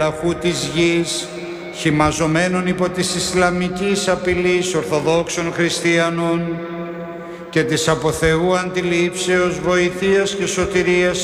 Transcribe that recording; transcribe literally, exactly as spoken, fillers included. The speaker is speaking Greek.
αφού της γης, χυμαζωμένων υπό της Ισλαμικής απειλής Ορθοδόξων Χριστιανών και της από Θεού αντιλήψεως βοηθείας και σωτηρίας